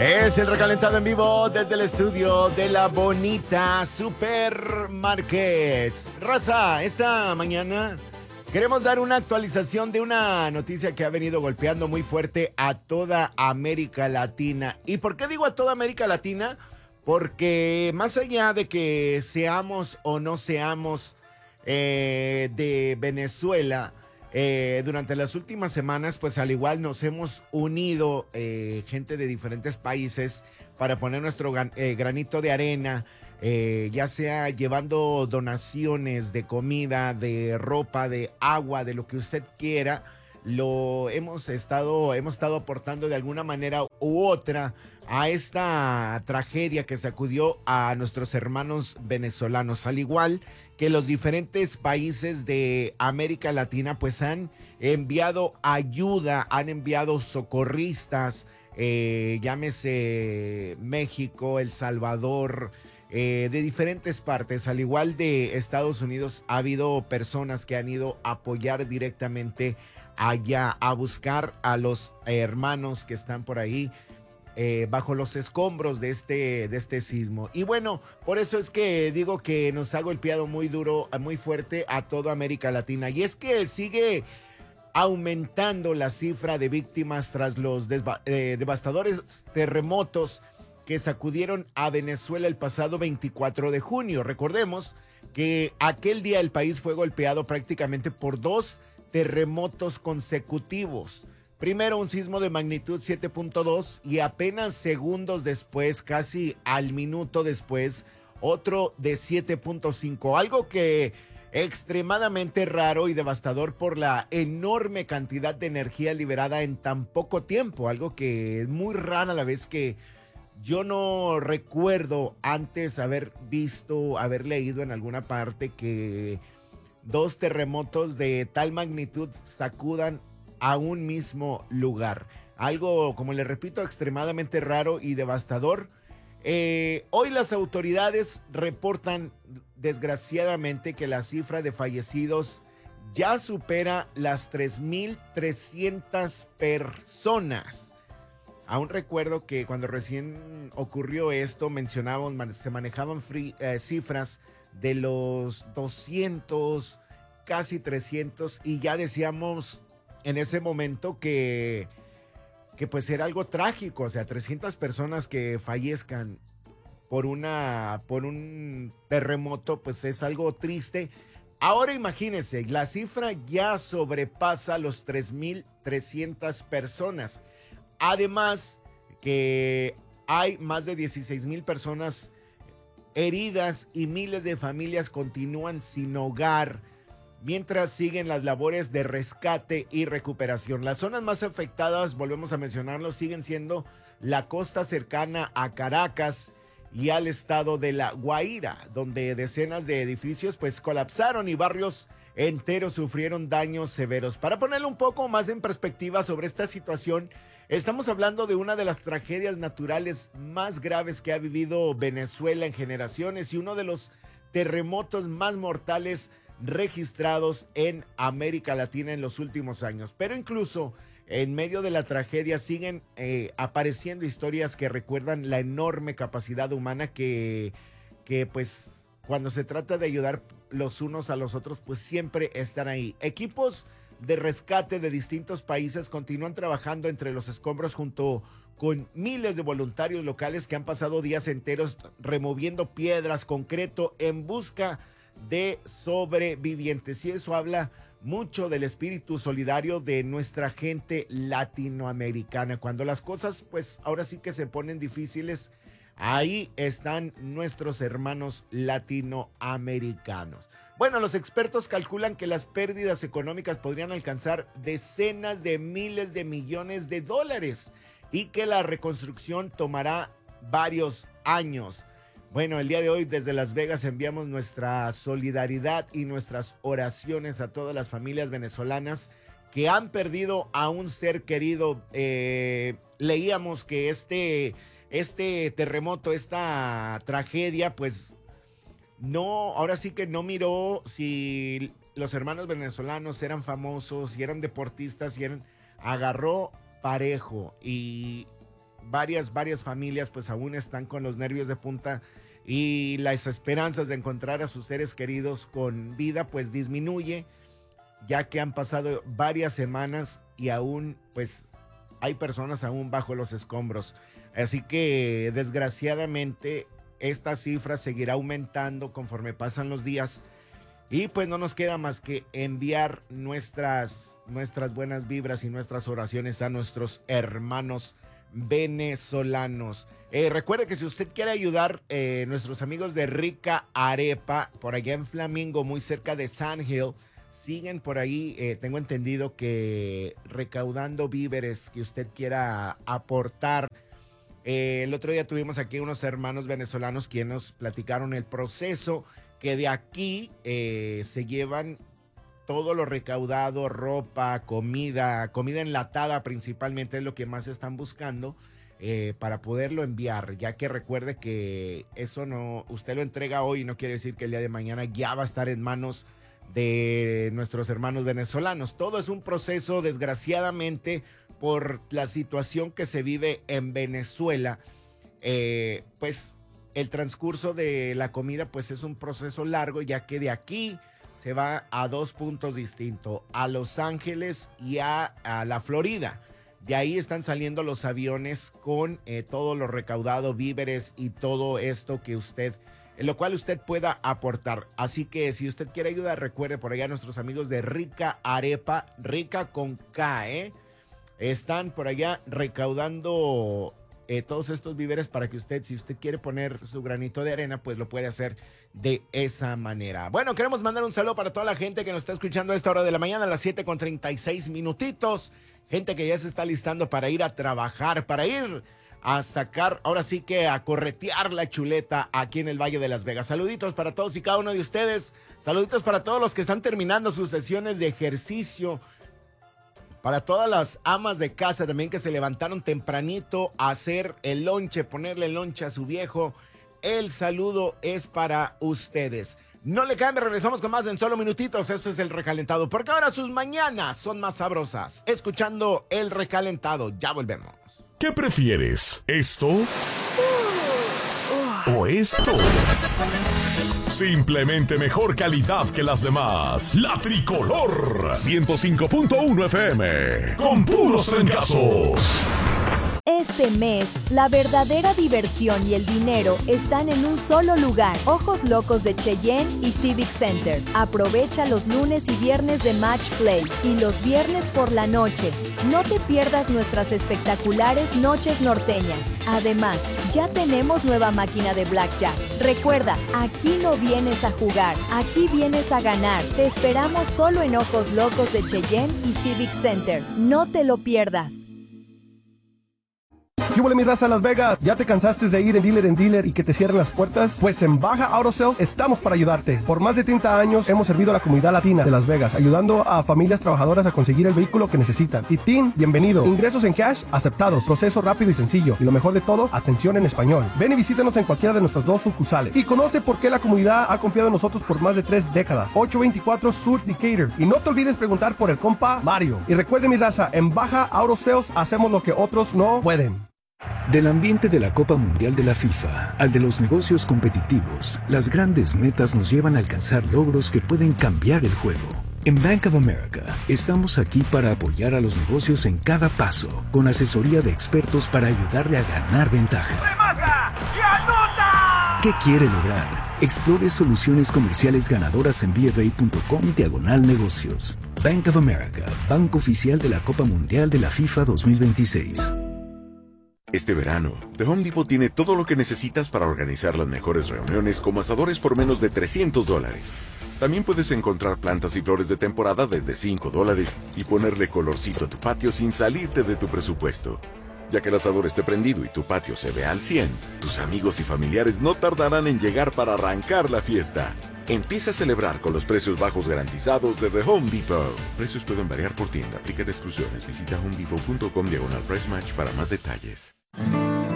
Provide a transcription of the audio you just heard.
Es el recalentado en vivo desde el estudio de la bonita Supermarkets. Raza, esta mañana queremos dar una actualización de una noticia que ha venido golpeando muy fuerte a toda América Latina. ¿Y por qué digo a toda América Latina? Porque más allá de que seamos o no seamos de Venezuela, durante las últimas semanas, pues al igual nos hemos unido gente de diferentes países para poner nuestro granito de arena, ya sea llevando donaciones de comida, de ropa, de agua, de lo que usted quiera. Lo hemos estado aportando de alguna manera u otra a esta tragedia que sacudió a nuestros hermanos venezolanos, al igual que los diferentes países de América Latina pues han enviado ayuda, han enviado socorristas, llámese México, El Salvador, de diferentes partes, al igual de Estados Unidos. Ha habido personas que han ido a apoyar directamente allá, a buscar a los hermanos que están por ahí bajo los escombros de este sismo. Y bueno, por eso es que digo que nos ha golpeado muy duro, muy fuerte a toda América Latina. Y es que sigue aumentando la cifra de víctimas tras los devastadores terremotos que sacudieron a Venezuela el pasado 24 de junio. Recordemos que aquel día el país fue golpeado prácticamente por dos terremotos consecutivos. Primero un sismo de magnitud 7.2 y apenas segundos después, casi al minuto después, otro de 7.5. Algo que extremadamente raro y devastador por la enorme cantidad de energía liberada en tan poco tiempo. Algo que es muy raro a la vez, que yo no recuerdo antes haber visto, haber leído en alguna parte que dos terremotos de tal magnitud sacudan a un mismo lugar. Algo, como les repito, extremadamente raro y devastador. Hoy las autoridades reportan desgraciadamente que la cifra de fallecidos ya supera las 3,300 personas. Aún recuerdo que cuando recién ocurrió esto se manejaban cifras de los 200, casi 300, y ya decíamos en ese momento que pues era algo trágico. O sea, 300 personas que fallezcan por un terremoto, pues es algo triste. Ahora imagínense, la cifra ya sobrepasa los 3,300 personas. Además que hay más de 16,000 personas heridas y miles de familias continúan sin hogar, mientras siguen las labores de rescate y recuperación. Las zonas más afectadas, volvemos a mencionarlo, siguen siendo la costa cercana a Caracas y al estado de La Guaira, donde decenas de edificios pues colapsaron y barrios enteros sufrieron daños severos. Para ponerlo un poco más en perspectiva sobre esta situación, estamos hablando de una de las tragedias naturales más graves que ha vivido Venezuela en generaciones y uno de los terremotos más mortales registrados en América Latina en los últimos años. Pero incluso en medio de la tragedia siguen apareciendo historias que recuerdan la enorme capacidad humana que pues cuando se trata de ayudar los unos a los otros, pues siempre están ahí. Equipos de rescate de distintos países continúan trabajando entre los escombros junto con miles de voluntarios locales que han pasado días enteros removiendo piedras, concreto, en busca de sobrevivientes. Y eso habla mucho del espíritu solidario de nuestra gente latinoamericana. Cuando las cosas pues ahora sí que se ponen difíciles, ahí están nuestros hermanos latinoamericanos. Bueno, los expertos calculan que las pérdidas económicas podrían alcanzar decenas de miles de millones de dólares y que la reconstrucción tomará varios años. Bueno, el día de hoy desde Las Vegas enviamos nuestra solidaridad y nuestras oraciones a todas las familias venezolanas que han perdido a un ser querido. Leíamos que este terremoto, esta tragedia, pues no, ahora sí que no miró si los hermanos venezolanos eran famosos, si eran deportistas, agarró parejo. Y varias familias pues aún están con los nervios de punta y las esperanzas de encontrar a sus seres queridos con vida pues disminuye, ya que han pasado varias semanas y aún pues hay personas aún bajo los escombros. Así que desgraciadamente esta cifra seguirá aumentando conforme pasan los días y pues no nos queda más que enviar nuestras buenas vibras y nuestras oraciones a nuestros hermanos venezolanos. Recuerde que si usted quiere ayudar, nuestros amigos de Rica Arepa, por allá en Flamingo, muy cerca de Sand Hill, siguen por ahí, tengo entendido que recaudando víveres que usted quiera aportar. El otro día tuvimos aquí unos hermanos venezolanos quienes nos platicaron el proceso, que de aquí se llevan todo lo recaudado, ropa, comida enlatada principalmente es lo que más están buscando para poderlo enviar, ya que recuerde que eso no, usted lo entrega hoy y no quiere decir que el día de mañana ya va a estar en manos de nuestros hermanos venezolanos. Todo es un proceso, desgraciadamente, por la situación que se vive en Venezuela, pues el transcurso de la comida pues es un proceso largo, ya que de aquí se va a dos puntos distintos, a Los Ángeles y a la Florida. De ahí están saliendo los aviones con todo lo recaudado, víveres y todo esto que usted, en lo cual usted pueda aportar. Así que si usted quiere ayudar, recuerde por allá nuestros amigos de Rica Arepa, Rica con K, están por allá recaudando todos estos víveres para que usted, si usted quiere poner su granito de arena, pues lo puede hacer de esa manera. Bueno, queremos mandar un saludo para toda la gente que nos está escuchando a esta hora de la mañana, a las 7:36. Gente que ya se está listando para ir a trabajar, para ir a sacar, ahora sí que a corretear la chuleta aquí en el Valle de Las Vegas. Saluditos para todos y cada uno de ustedes. Saluditos para todos los que están terminando sus sesiones de ejercicio. Para todas las amas de casa también que se levantaron tempranito a hacer el lonche, ponerle el lonche a su viejo. El saludo es para ustedes. No le cambie, regresamos con más en solo minutitos. Esto es El Recalentado, porque ahora sus mañanas son más sabrosas. Escuchando El Recalentado, ya volvemos. ¿Qué prefieres? ¿Esto o esto? Simplemente mejor calidad que las demás. La Tricolor 105.1 FM con puros trancazos. Este mes, la verdadera diversión y el dinero están en un solo lugar. Ojos Locos de Cheyenne y Civic Center. Aprovecha los lunes y viernes de Match Play y los viernes por la noche. No te pierdas nuestras espectaculares noches norteñas. Además, ya tenemos nueva máquina de Blackjack. Recuerda, aquí no vienes a jugar, aquí vienes a ganar. Te esperamos solo en Ojos Locos de Cheyenne y Civic Center. No te lo pierdas. ¿Qué huele mi raza Las Vegas? ¿Ya te cansaste de ir en dealer y que te cierren las puertas? Pues en Baja Auto Sales estamos para ayudarte. Por más de 30 años hemos servido a la comunidad latina de Las Vegas, ayudando a familias trabajadoras a conseguir el vehículo que necesitan. Y Tim, bienvenido. Ingresos en cash, aceptados. Proceso rápido y sencillo. Y lo mejor de todo, atención en español. Ven y visítanos en cualquiera de nuestras 2 sucursales. Y conoce por qué la comunidad ha confiado en nosotros por más de 3 décadas. 824 Sur Decatur. Y no te olvides preguntar por el compa Mario. Y recuerde mi raza, en Baja Auto Sales hacemos lo que otros no pueden. Del ambiente de la Copa Mundial de la FIFA al de los negocios competitivos, las grandes metas nos llevan a alcanzar logros que pueden cambiar el juego. En Bank of America estamos aquí para apoyar a los negocios en cada paso, con asesoría de expertos para ayudarle a ganar ventaja. ¡Remata y anota! ¿Qué quiere lograr? Explore soluciones comerciales ganadoras en bfa.com/negocios. Bank of America, banco oficial de la Copa Mundial de la FIFA 2026. Este verano, The Home Depot tiene todo lo que necesitas para organizar las mejores reuniones como asadores por menos de $300. También puedes encontrar plantas y flores de temporada desde $5 y ponerle colorcito a tu patio sin salirte de tu presupuesto. Ya que el asador esté prendido y tu patio se ve al 100, tus amigos y familiares no tardarán en llegar para arrancar la fiesta. Empieza a celebrar con los precios bajos garantizados de The Home Depot. Precios pueden variar por tienda. Aplica exclusiones. Visita homedepot.com/price match para más detalles.